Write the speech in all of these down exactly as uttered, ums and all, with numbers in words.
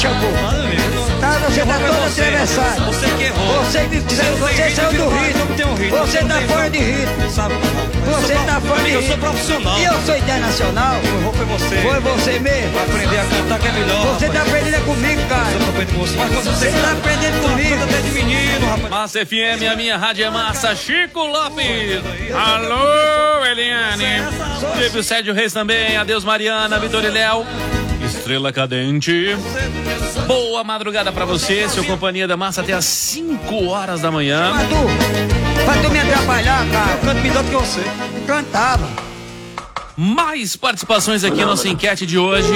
pô. Tá, você tá todo atravessado. Você que errou. Você, você saiu do ritmo. Você tá fora de ritmo. Você tá fora de ritmo. Eu sou profissional. E eu sou internacional. Quem errou foi você. Foi você mesmo. Vai aprender a cantar que é melhor. Você tá aprendendo comigo, cara. Eu tô aprendendo com você. Mas quando Você tá aprendendo comigo. até de menino, rapaz. Massa F M, a minha rádio é massa. Chico Lopes. Alô, Eliane. Teve o Sérgio Reis também. Adeus, Mariana, Vitor e Léo. Estrela Cadente. Boa madrugada pra você, seu companhia da massa até às cinco horas da manhã. Pra tu, pra tu me atrapalhar, cara. Eu canto melhor do que você. Cantava. Mais participações aqui na nossa enquete de hoje.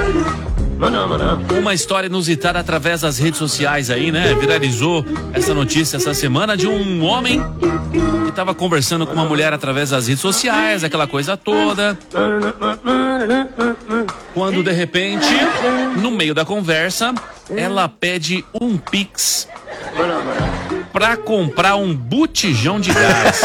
Uma história inusitada através das redes sociais aí, né? Viralizou essa notícia essa semana de um homem que estava conversando com uma mulher através das redes sociais, aquela coisa toda. Quando de repente, no meio da conversa, ela pede um Pix pra comprar um botijão de gás.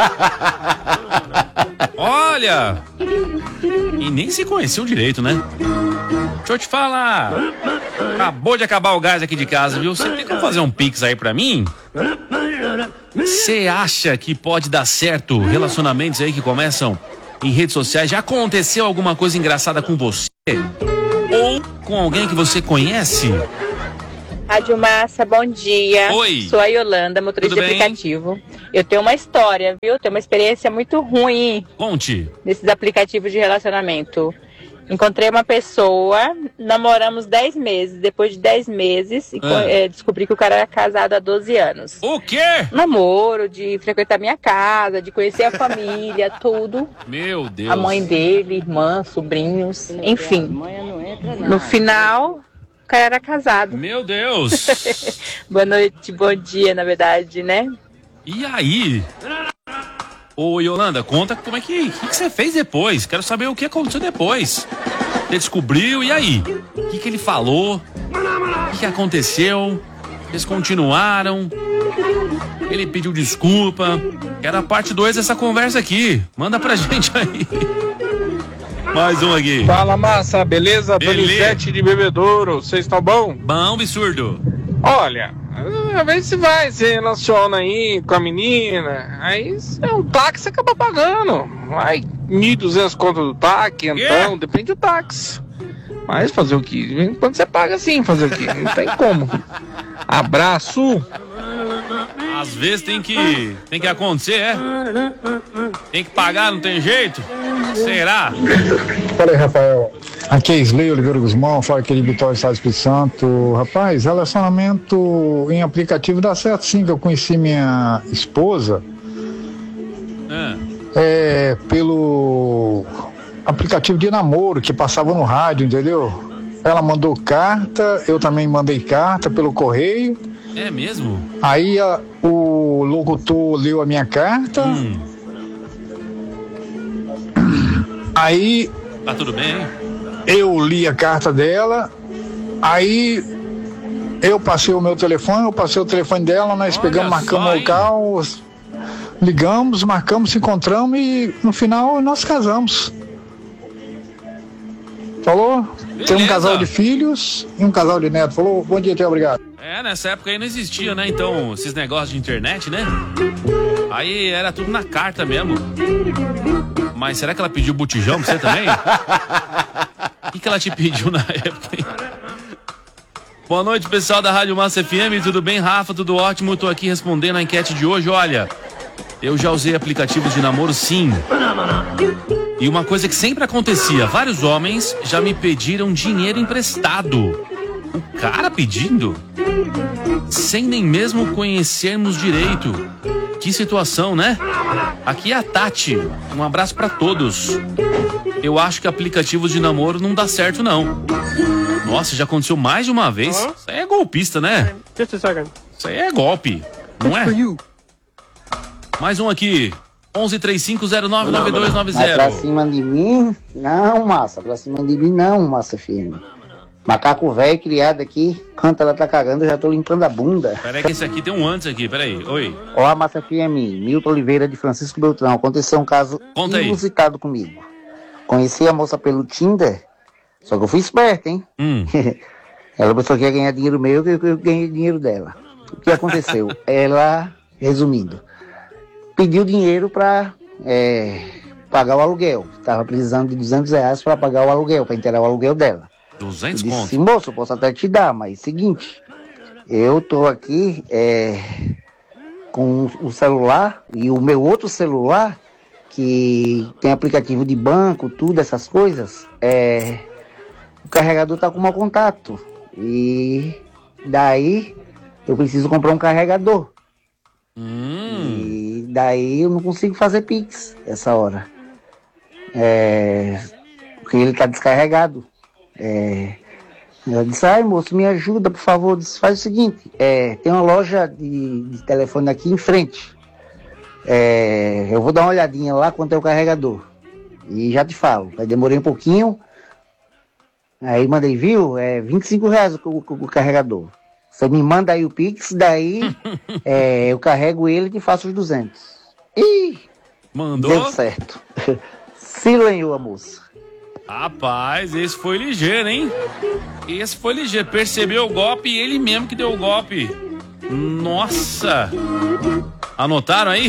Olha! E nem se conheciam direito, né? Deixa eu te falar. Acabou de acabar o gás aqui de casa, viu? Você tem como fazer um Pix aí pra mim? Você acha que pode dar certo relacionamentos aí que começam em redes sociais? Já aconteceu alguma coisa engraçada com você? Ou com alguém que você conhece? Rádio Massa, bom dia. Oi. Sou a Yolanda, motorista Tudo de bem? aplicativo. Eu tenho uma história, viu? Tenho uma experiência muito ruim Conte. nesses aplicativos de relacionamento. Encontrei uma pessoa, namoramos dez meses. Depois de dez meses, e co- Ah. eh, descobri que o cara era casado há doze anos. O quê? Namoro, de frequentar minha casa, de conhecer a família, tudo. Meu Deus. A mãe dele, irmã, sobrinhos, enfim. No final, o cara era casado. Meu Deus. Boa noite, bom dia, na verdade, né? E aí? Ô, Yolanda, conta como é que, que, que você fez depois. Quero saber o que aconteceu depois. Você descobriu, e aí? O que, que ele falou? O que, que aconteceu? Eles continuaram? Ele pediu desculpa? Quero a parte dois dessa conversa aqui. Manda pra gente aí. Mais um aqui. Fala, massa, beleza? Beleza. Donizete de Bebedouro, vocês estão bom? Bom, absurdo. Olha, às vezes você vai, se relaciona aí com a menina, aí é um táxi, você acaba pagando. Vai mil e duzentos conto do táxi, então, Yeah. depende do táxi. Mas fazer o quê? Quando você paga assim, fazer o quê? Não tem como. Abraço. Às vezes tem que, tem que acontecer, é? Tem que pagar, não tem jeito? Será? Fala aí, Rafael. Aqui é Isley Oliveira Guzmão, fala aqui de Vitória, Estado do Espírito Santo. Rapaz, relacionamento em aplicativo dá certo sim, que eu conheci minha esposa Ah, é, pelo aplicativo de namoro que passava no rádio, entendeu? Ela mandou carta, eu também mandei carta pelo correio. é mesmo? Aí a- o locutor leu a minha carta. Hum, Aí tá tudo bem, hein? eu li a carta dela, aí eu passei o meu telefone, eu passei o telefone dela, nós Olha pegamos, marcamos só, o hein? local, ligamos, marcamos, se encontramos e no final nós casamos. Falou? Tem um Beleza. casal de filhos e um casal de netos. Falou, bom dia, tchau, obrigado. É, nessa época aí não existia, né? Então, esses negócios de internet, né? Aí era tudo na carta mesmo. Mas será que ela pediu botijão pra você também? O que, que ela te pediu na época, hein? Boa noite, pessoal da Rádio Massa F M. Tudo bem, Rafa? Tudo ótimo? Tô aqui respondendo a enquete de hoje. Olha, eu já usei aplicativos de namoro, sim. E uma coisa que sempre acontecia, vários homens já me pediram dinheiro emprestado. O cara pedindo? Sem nem mesmo conhecermos direito. Que situação, né? Aqui é a Tati. Um abraço pra todos. Eu acho que aplicativos de namoro não dá certo, não. Nossa, já aconteceu mais de uma vez. Isso aí é golpista, né? Isso aí é golpe, não é? Mais um aqui. onze três cinco zero nove nove dois nove Mas pra zero. cima de mim, não, massa. Pra cima de mim, não, massa firme. Macaco velho criado aqui, canta, ela tá cagando, eu já tô limpando a bunda. Peraí que esse aqui tem um antes aqui, peraí. Oi. Ó, a massa firme, Milton Oliveira de Francisco Beltrão. Aconteceu um caso Conta aí. inusitado comigo. Conheci a moça pelo Tinder, só que eu fui esperto, hein? Hum. Ela só quer ganhar dinheiro meu, que eu ganhei dinheiro dela. O que aconteceu? Ela, resumindo, pediu dinheiro para é, pagar o aluguel. Estava precisando de duzentos reais para pagar o aluguel, para inteirar o aluguel dela. duzentos Eu disse conto? assim, moço, eu posso até te dar, mas seguinte, eu tô aqui é, com o celular e o meu outro celular, que tem aplicativo de banco, tudo, essas coisas, é, o carregador tá com mau contato. E daí eu preciso comprar um carregador. Hum. E daí eu não consigo fazer Pix essa hora. É, porque ele tá descarregado. É, ela disse, ai moço, me ajuda, por favor. Disse, faz o seguinte, é, tem uma loja de, de telefone aqui em frente. É, eu vou dar uma olhadinha lá quanto é o carregador. E já te falo. Aí demorei um pouquinho. Aí mandei, viu? É vinte e cinco reais o, o, o carregador. Você me manda aí o Pix, daí é, eu carrego ele e te faço os duzentos. Ih! Mandou? Deu certo. Se lenhou a moça. Rapaz, esse foi ligeiro, hein? Esse foi ligeiro. Percebeu o golpe e ele mesmo que deu o golpe. Nossa! Anotaram aí?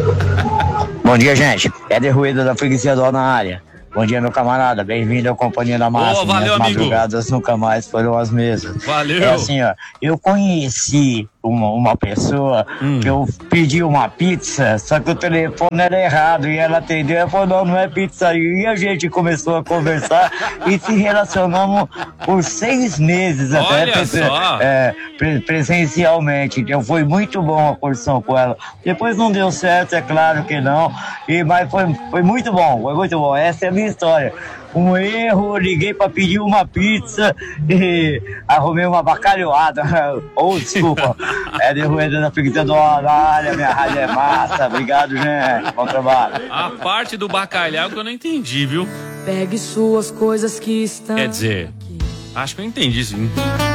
Bom dia, gente. É de Ruído da Freguesia do na área. Bom dia, meu camarada. Bem-vindo à Companhia da Massa. Oh, valeu, Minhas amigo. madrugadas nunca mais foram as mesmas. Valeu. É assim, ó. Eu conheci uma, uma pessoa Hum. que eu pedi uma pizza, só que o telefone era errado. E ela atendeu e falou, não, não é pizzaria. E a gente começou a conversar e se relacionamos por seis meses. Olha até só. É, pre- presencialmente. Então foi muito bom a porção com ela. Depois não deu certo, é claro que não. E, mas foi, foi muito bom, foi muito bom. Essa é a minha história. Um erro, liguei para pedir uma pizza e arrumei uma bacalhoada. Ou, oh, desculpa, é de Ruído da Freguesia do na área, minha rádio é massa. Obrigado, gente. Bom trabalho. A parte do bacalhau que eu não entendi, viu? Pegue suas coisas que estão. Quer dizer, acho que eu entendi sim.